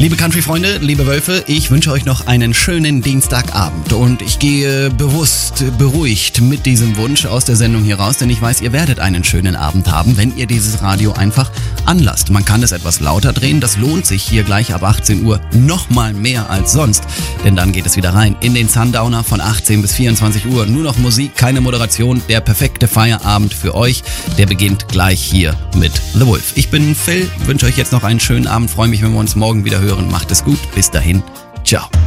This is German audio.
Liebe Country-Freunde, liebe Wölfe, ich wünsche euch noch einen schönen Dienstagabend und ich gehe bewusst, beruhigt mit diesem Wunsch aus der Sendung hier raus, denn ich weiß, ihr werdet einen schönen Abend haben, wenn ihr dieses Radio einfach anlasst. Man kann es etwas lauter drehen, das lohnt sich hier gleich ab 18 Uhr nochmal mehr als sonst, denn dann geht es wieder rein in den Sundowner von 18 bis 24 Uhr. Nur noch Musik, keine Moderation, der perfekte Feierabend für euch, der beginnt gleich hier mit The Wolf. Ich bin Phil, wünsche euch jetzt noch einen schönen Abend, freue mich, wenn wir uns morgen wieder hören. Macht es gut, bis dahin, ciao.